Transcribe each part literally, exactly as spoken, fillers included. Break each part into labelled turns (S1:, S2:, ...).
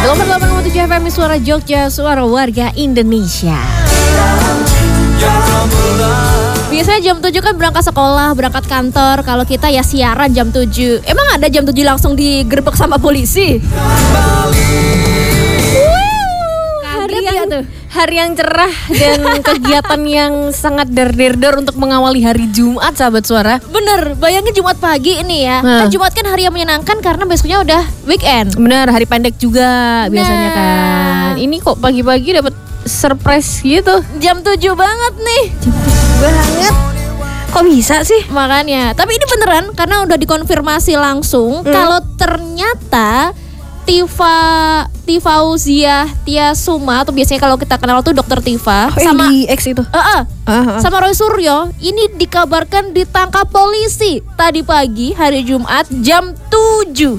S1: seratus delapan koma tujuh F M Suara Jogja, suara warga Indonesia. Biasanya jam tujuh kan berangkat sekolah, berangkat kantor. Kalau kita ya siaran jam tujuh. Emang ada jam tujuh langsung digerebek sama polisi? Hari yang, tuh. hari yang cerah dan kegiatan yang sangat der-der-der untuk mengawali hari Jumat, sahabat suara.
S2: Bener, bayangin Jumat pagi ini ya.
S1: Nah.
S2: Kan Jumat kan hari yang menyenangkan karena besoknya udah weekend.
S1: Bener, hari pendek juga
S2: Nah.
S1: biasanya kan. Ini kok pagi-pagi dapat surprise gitu.
S2: Jam tujuh banget nih.
S1: Jam tujuh banget. Kok bisa sih?
S2: Makanya, tapi ini beneran karena udah dikonfirmasi langsung
S1: Hmm.
S2: kalau ternyata Tifa Tifauziah Tiasuma atau biasanya kalau kita kenal tuh Dokter Tifa
S1: Oh,
S2: sama
S1: yang di X itu.
S2: Eh, eh,
S1: Uh-huh.
S2: sama Roy Suryo ini dikabarkan ditangkap polisi tadi pagi hari Jumat jam tujuh.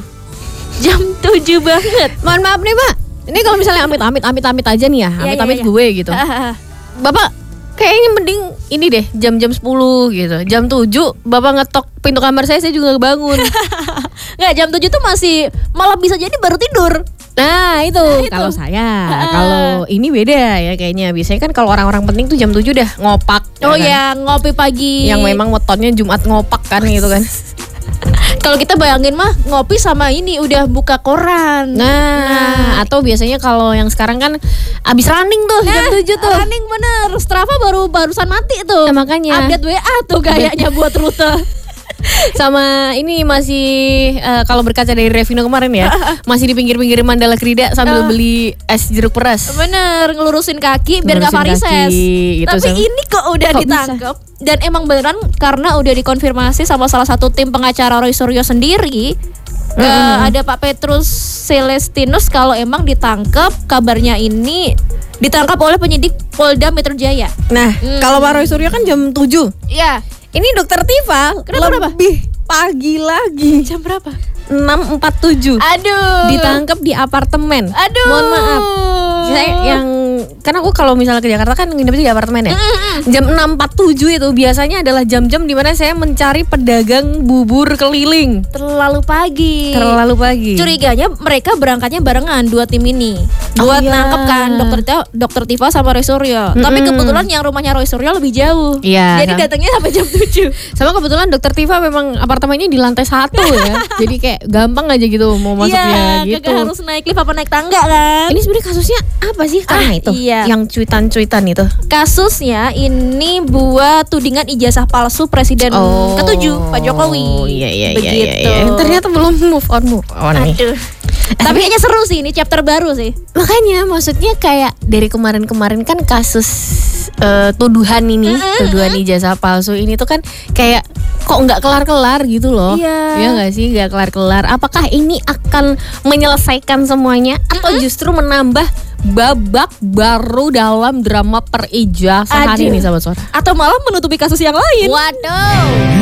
S2: Jam tujuh banget.
S1: Mohon maaf nih, Mbak. Ini kalau misalnya amit-amit amit-amit aja nih ya,
S2: Iya,
S1: amit-amit
S2: iya, iya.
S1: gue gitu. Bapak kayaknya mending ini deh jam-jam sepuluh gitu. Jam tujuh Bapak ngetok pintu kamar saya, saya juga bangun.
S2: Nggak, jam tujuh tuh masih malah bisa jadi baru tidur.
S1: Nah itu,
S2: itu.
S1: kalau saya, kalau ini beda ya kayaknya. Biasanya kan kalau orang-orang penting tuh jam tujuh udah ngopak.
S2: Oh
S1: ya kan?
S2: ya, ngopi pagi.
S1: Yang memang wetonnya Jumat ngopak kan gitu kan.
S2: Kalau kita bayangin mah ngopi sama ini udah buka koran.
S1: Nah, atau biasanya kalau yang sekarang kan abis running tuh jam tujuh tuh.
S2: Running bener. Strava baru barusan mati tuh.
S1: Nah, makanya.
S2: Update W A tuh kayaknya buat rute.
S1: Sama ini masih uh, kalau berkaca dari Revino kemarin ya, masih di pinggir-pinggir Mandala Krida sambil
S2: Uh.
S1: beli es jeruk peras.
S2: Bener, ngelurusin kaki biar gak
S1: Ngelurusin
S2: varises.
S1: kaki, itu
S2: Tapi
S1: sama.
S2: ini kok udah
S1: Kok
S2: ditangkap. Dan emang beneran karena udah dikonfirmasi sama salah satu tim pengacara Roy Suryo sendiri.
S1: Mm-hmm.
S2: Uh, ada Pak Petrus Celestinus kalau emang ditangkap, kabarnya ini ditangkap oleh penyidik Polda Metro Jaya.
S1: Nah,
S2: Hmm.
S1: kalau Pak Roy Suryo kan jam tujuh.
S2: Iya.
S1: Ini Dokter Tifa
S2: Kenapa,
S1: lebih pagi lagi.
S2: Jam berapa?
S1: enam empat puluh tujuh.
S2: Aduh.
S1: Ditangkap di apartemen.
S2: Aduh.
S1: Mohon maaf. Saya yang karena aku kalau misalnya ke Jakarta kan nginepnya di apartemen ya. Jam enam empat puluh tujuh itu biasanya adalah jam-jam di mana saya mencari pedagang bubur keliling.
S2: Terlalu pagi.
S1: Terlalu pagi.
S2: Curiganya mereka berangkatnya barengan dua tim ini.
S1: Oh
S2: Buat
S1: iya.
S2: nangkep kan Dokter Tifa, Dokter Tifa sama Roy Suryo.
S1: Mm-mm.
S2: Tapi kebetulan yang rumahnya Roy Suryo lebih jauh.
S1: Iya,
S2: Jadi
S1: sama.
S2: datangnya sampai jam tujuh.
S1: Sama kebetulan Dokter Tifa memang apartemennya di lantai satu ya. Jadi kayak gampang aja gitu mau masuknya
S2: Iya,
S1: gitu.
S2: kagak harus naik lift apa naik tangga kan.
S1: Ini sebenarnya kasusnya apa sih karena
S2: Ah,
S1: itu?
S2: iya.
S1: Yang cuitan-cuitan itu.
S2: Kasusnya ini buat tudingan ijazah palsu Presiden ketujuh Pak Jokowi.
S1: Iya iya iya
S2: Begitu.
S1: iya. iya. Ternyata belum move on move on nih.
S2: Aduh. Tapi kayaknya seru sih, ini chapter baru sih.
S1: Makanya maksudnya kayak dari kemarin-kemarin kan kasus eh, tuduhan ini, tuduhan ijazah palsu ini tuh kan kayak kok nggak kelar-kelar gitu loh.
S2: Iya.
S1: Iya nggak sih, nggak kelar-kelar. Apakah ini akan menyelesaikan semuanya atau justru menambah babak baru dalam drama perijazah hari
S2: Aduh.
S1: ini, sahabat suara?
S2: Atau malah menutupi kasus yang lain.
S1: Waduh.